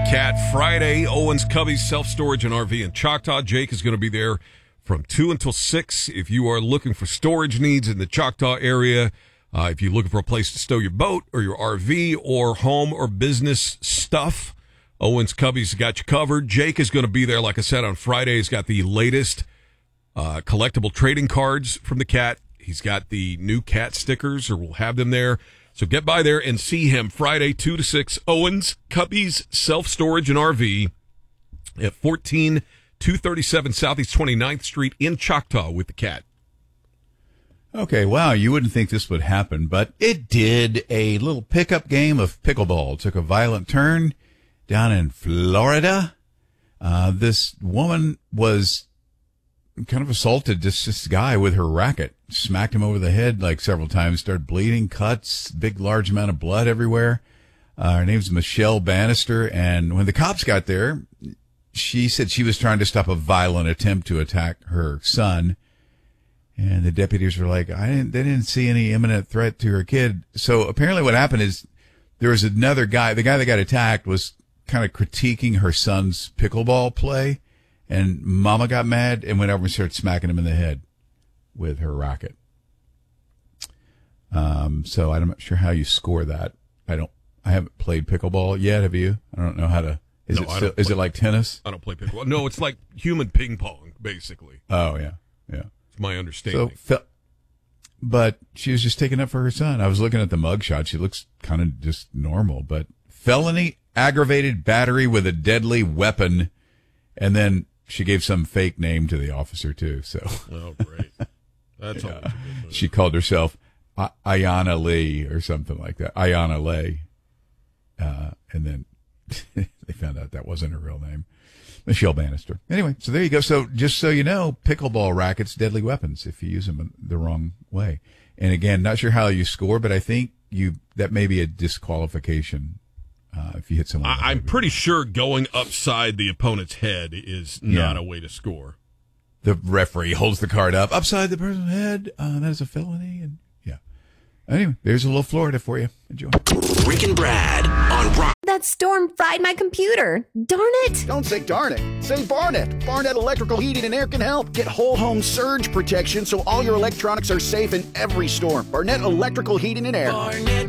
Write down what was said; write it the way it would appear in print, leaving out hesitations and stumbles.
Cat Friday. Owens Cubbies Self-Storage and RV in Choctaw. Jake is going to be there from 2 until 6. If you are looking for storage needs in the Choctaw area, if you're looking for a place to stow your boat or your RV or home or business stuff, Owens Cubbies got you covered. Jake is going to be there, like I said, on Friday. He's got the latest collectible trading cards from the Cat. He's got the new Cat stickers, or we'll have them there. So get by there and see him Friday, 2 to 6. Owens Cubbies Self-Storage and RV at 14237 Southeast 29th Street in Choctaw with the Cat. Okay, wow, you wouldn't think this would happen, but it did. A little pickup game of pickleball took a violent turn down in Florida. This woman was kind of assaulted this guy with her racket, smacked him over the head like several times, started bleeding, cuts, big, large amount of blood everywhere. Her name's Michelle Bannister, and when the cops got there, she said she was trying to stop a violent attempt to attack her son. And the deputies were like, they didn't see any imminent threat to her kid. So apparently what happened is there was another guy, the guy that got attacked was kind of critiquing her son's pickleball play. And Mama got mad and went over and started smacking him in the head with her racket. So I'm not sure how you score that. I haven't played pickleball yet. Have you? I don't know how to. Is it like tennis? I don't play pickleball. No, it's like human ping pong, basically. Oh yeah. It's my understanding. But she was just taking up for her son. I was looking at the mugshot. She looks kind of just normal, but felony aggravated battery with a deadly weapon, and then she gave some fake name to the officer, too. So. Oh, great. That's always a good move. She called herself Ayanna Lee or something like that. Ayanna Lay. And then they found out that wasn't her real name. Michelle Bannister. Anyway, so there you go. So just so you know, pickleball rackets, deadly weapons if you use them the wrong way. And again, not sure how you score, but I think that may be a disqualification. If you hit someone, I'm pretty sure going upside the opponent's head is not a way to score. The referee holds the card up upside the person's head. That is a felony. And yeah. Anyway, there's a little Florida for you. Enjoy. Rick and Brad on Rock. That storm fried my computer. Darn it. Don't say darn it. Say Barnett. Barnett Electrical Heating and Air can help. Get whole home surge protection so all your electronics are safe in every storm. Barnett Electrical Heating and Air. Barnett